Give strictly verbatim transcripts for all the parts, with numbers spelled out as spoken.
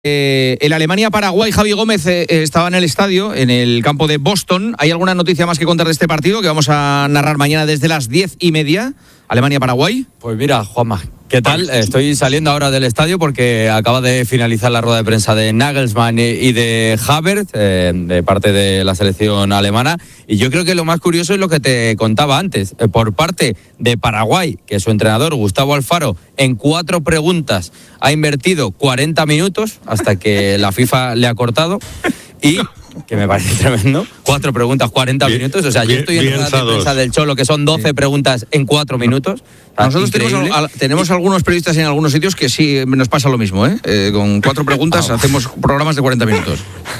Eh, el Alemania-Paraguay, Javi Gómez eh, estaba en el estadio, en el campo de Boston. ¿Hay alguna noticia más que contar de este partido que vamos a narrar mañana desde las diez y media? Alemania-Paraguay. Pues mira, Juanma, ¿qué tal? Estoy saliendo ahora del estadio porque acaba de finalizar la rueda de prensa de Nagelsmann y de Havertz, eh, de parte de la selección alemana. Y yo creo que lo más curioso es lo que te contaba antes. Eh, por parte de Paraguay, que su entrenador, Gustavo Alfaro, en cuatro preguntas ha invertido cuarenta minutos hasta que la FIFA le ha cortado. Y... que me parece tremendo, cuatro preguntas, cuarenta bien, minutos, o sea, bien, yo estoy en la rueda de prensa del Cholo, que son doce sí. preguntas en cuatro minutos. Nosotros tenemos, al, tenemos algunos periodistas en algunos sitios que sí nos pasa lo mismo, ¿eh? Eh, con cuatro preguntas ah, hacemos programas de cuarenta minutos.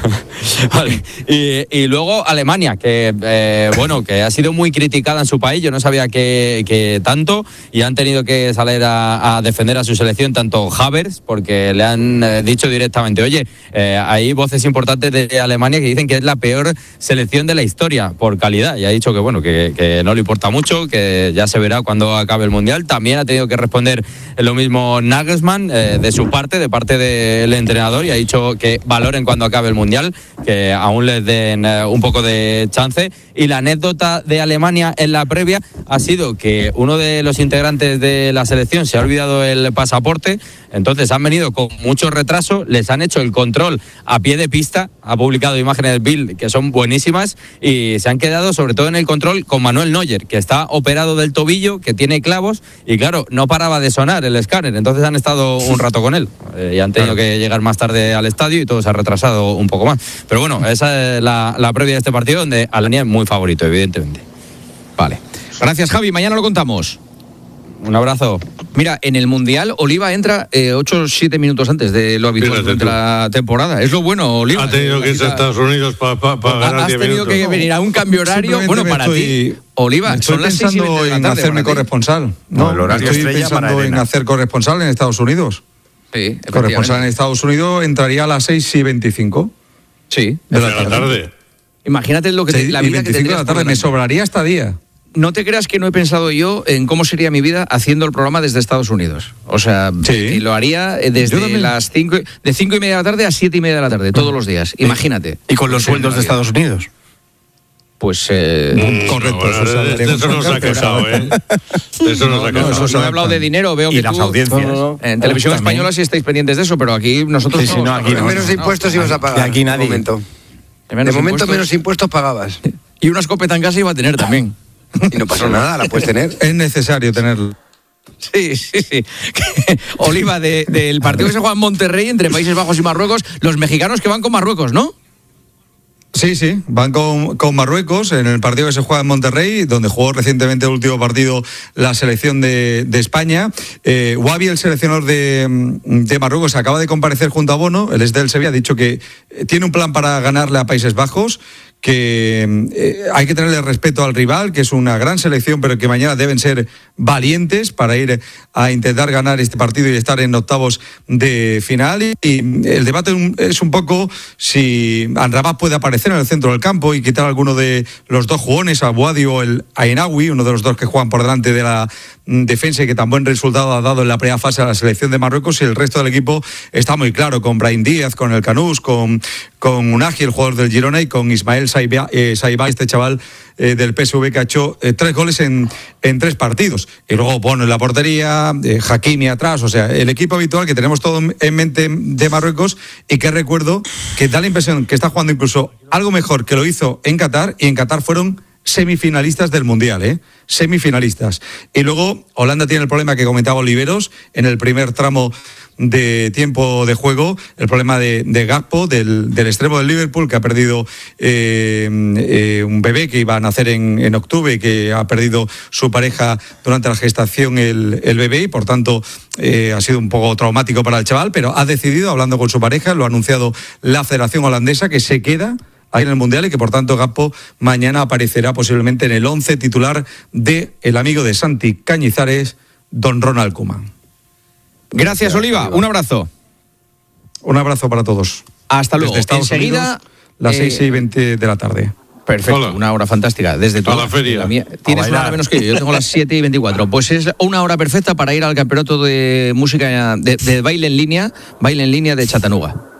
Vale. Y, y luego Alemania, que eh, bueno, que ha sido muy criticada en su país, yo no sabía que, que tanto, y han tenido que salir a, a defender a su selección, tanto Havertz, porque le han eh, dicho directamente, oye, eh, hay voces importantes de Alemania que dicen que es la peor selección de la historia por calidad, y ha dicho que bueno, que, que no le importa mucho, que ya se verá cuando acabe el Mundial. También ha tenido que responder lo mismo Nagelsmann, eh, de su parte, de parte del entrenador, y ha dicho que valoren cuando acabe el Mundial, que aún les den eh, un poco de chance. Y la anécdota de Alemania en la previa ha sido que uno de los integrantes de la selección se ha olvidado el pasaporte, entonces han venido con mucho retraso, les han hecho el control a pie de pista, ha publicado imágenes Bild que son buenísimas, y se han quedado sobre todo en el control con Manuel Neuer, que está operado del tobillo, que tiene clavos, y claro, no paraba de sonar el escáner, entonces han estado un rato con él eh, y han tenido que llegar más tarde al estadio y todo se ha retrasado un poco más. Pero bueno, esa es la, la previa de este partido, donde Alemania es muy favorito, evidentemente. Vale. Gracias, Javi. Mañana lo contamos. Un abrazo. Mira, en el Mundial Oliva entra eh, ocho o siete minutos antes de lo habitual de la temporada. Es lo bueno, Oliva. Ha tenido eh, que irse a Estados Unidos para pa, pa ganar diez minutos. Has tenido que venir a un cambio horario. Bueno, para estoy, ti, Oliva, estoy son las seis y veinte de la en tarde, hacerme corresponsal. No, no, el horario estoy pensando en hacer corresponsal en Estados Unidos. Sí, corresponsal en Estados Unidos entraría a las seis y veinticinco. Sí. De la tarde. tarde. Imagínate lo que te, la vida que tendrías de la tarde. Me sobraría hasta día. No te creas que no he pensado yo en cómo sería mi vida haciendo el programa desde Estados Unidos. O sea, sí. y lo haría desde las cinco, de cinco y media de la tarde a siete y media de la tarde, todos los días. Imagínate. ¿Y con los sueldos de Estados Unidos? Pues eh, mm, correcto. No, eso, eso, eso, eso nos ha quejado, ¿eh? Eso nos ha quejado. No, no he hablado de dinero, veo y que las tú, audiencias. No, no, en televisión también. española sí estáis pendientes de eso, pero aquí nosotros sí, sí, no, aquí no, menos no, impuestos no, ibas a pagar. De aquí nadie. De momento, de menos de momento impuestos. menos impuestos pagabas. Y una escopeta en casa iba a tener también. Y no pasa nada, la puedes tener. Es necesario tenerlo. Sí, sí, sí. Oliva, de, del partido que se juega en Monterrey entre Países Bajos y Marruecos, los mexicanos que van con Marruecos, ¿no? Sí, sí, van con, con Marruecos en el partido que se juega en Monterrey, donde jugó recientemente el último partido la selección de, de España. Eh, Wabi, el seleccionador de, de Marruecos, acaba de comparecer junto a Bono, él es del Sevilla, ha dicho que tiene un plan para ganarle a Países Bajos, que eh, hay que tenerle respeto al rival, que es una gran selección, pero que mañana deben ser valientes para ir a intentar ganar este partido y estar en octavos de final. Y, y el debate es un poco si Amrabat puede aparecer en el centro del campo y quitar a alguno de los dos jugones, a Boadi o el Ainaoui, uno de los dos que juegan por delante de la defensa y que tan buen resultado ha dado en la primera fase a la selección de Marruecos, y el resto del equipo está muy claro, con Brahim Díaz, con el Canús, con, con Unagi, el jugador del Girona, y con Ismael Saiba, eh, Saiba este chaval eh, del P S V que ha hecho eh, tres goles en, en tres partidos. Y luego Bono en la portería, eh, Hakimi atrás, o sea, el equipo habitual que tenemos todo en mente de Marruecos, y que recuerdo que da la impresión que está jugando incluso algo mejor que lo hizo en Qatar, y en Qatar fueron semifinalistas del Mundial, ¿eh? Semifinalistas. Y luego Holanda tiene el problema que comentaba Oliveros en el primer tramo de tiempo de juego, el problema de, de Gakpo, del, del extremo del Liverpool, que ha perdido eh, eh, un bebé que iba a nacer en, en octubre, que ha perdido su pareja durante la gestación el, el bebé, y por tanto eh, ha sido un poco traumático para el chaval, pero ha decidido, hablando con su pareja, lo ha anunciado la Federación Holandesa, que se queda ahí en el Mundial, y que por tanto Gakpo mañana aparecerá posiblemente en el once titular de el amigo de Santi Cañizares, don Ronald Koeman. Gracias, Oliva. Un abrazo. Un abrazo para todos. Hasta luego. Desde Estados Enseguida, Unidos, las seis y veinte de la tarde. Perfecto, Hola. una hora fantástica. Desde tu A la feria. la mía. Tienes una hora menos que yo, yo tengo las siete y veinticuatro. Pues es una hora perfecta para ir al campeonato de música, de, de baile en línea, baile en línea de Chattanooga.